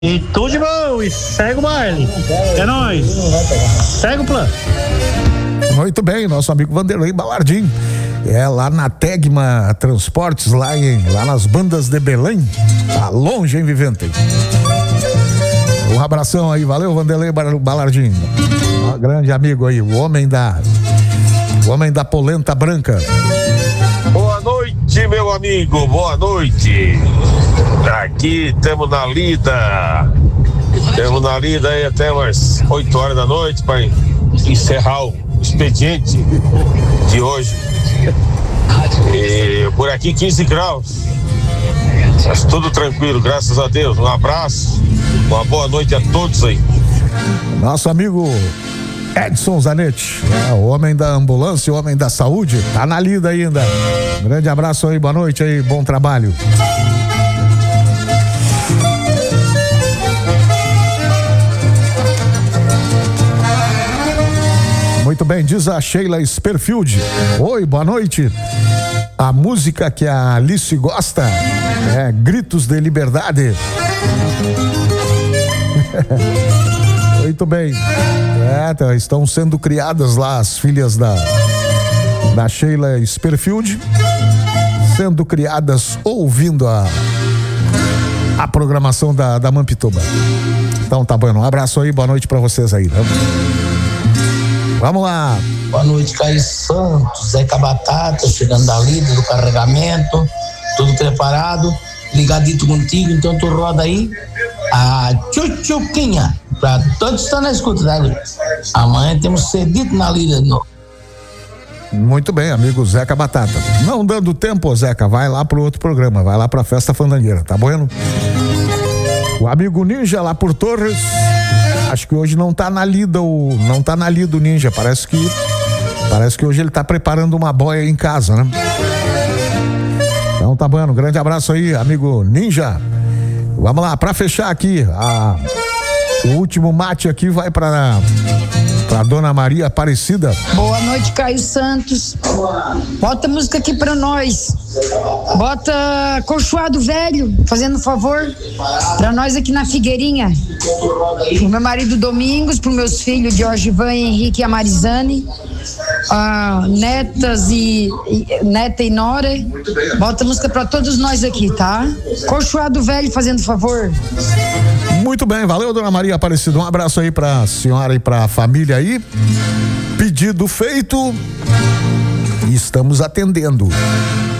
E tudo de bom, e segue o baile. É nóis. Segue o plano. Muito bem, nosso amigo Vanderlei Balardim. É lá na Tegma Transportes, lá nas bandas de Belém. Tá longe, hein, Vivente? Um abração aí, valeu, Vanderlei Balardim. Um grande amigo aí, o homem da polenta branca. Boa noite, meu amigo, boa noite. Aqui estamos na lida. Estamos na lida aí até umas 8 horas da noite para encerrar o expediente de hoje. E por aqui 15 graus. Mas tudo tranquilo, graças a Deus. Um abraço, uma boa noite a todos aí. Nosso amigo Edson Zanetti, o homem da ambulância, o homem da saúde, tá na lida ainda. Um grande abraço aí, boa noite aí, bom trabalho. Muito bem, diz a Sheila Sperfield. Oi, boa noite. A música que a Alice gosta é Gritos de Liberdade. Muito bem. Estão sendo criadas lá as filhas da Sheila Sperfield, sendo criadas ouvindo a programação da Mampituba. Então tá bom, um abraço aí, boa noite pra vocês aí. Vamos lá. Boa noite, Caio Santos, Zeca Batata, chegando da lida, do carregamento, tudo preparado, ligadito contigo, então tu roda aí a tchutchuquinha, pra todos que estão na escuta, tá? Amanhã temos cedito na lida de novo. Muito bem, amigo Zeca Batata. Não dando tempo, Zeca, vai lá pro outro programa, vai lá pra Festa Fandangueira, tá bueno? O amigo Ninja lá por Torres, acho que hoje não tá na lida o Ninja, parece que hoje ele tá preparando uma boia em casa, né? Então tá bom, um grande abraço aí, amigo Ninja. Vamos lá, pra fechar aqui, o último mate aqui vai pra Dona Maria Aparecida. Boa noite, Caio Santos. Bota música aqui pra nós. Bota Colchoado Velho, fazendo favor, pra nós aqui na Figueirinha. Pro meu marido Domingos, pros meus filhos Jorgivan, Henrique e a Marizane, Neta e Nora. Bota música pra todos nós aqui, tá? Colchoado Velho, fazendo favor. Muito bem, valeu, Dona Maria Aparecida. Um abraço aí pra senhora e pra família aí. Pedido feito. E estamos atendendo.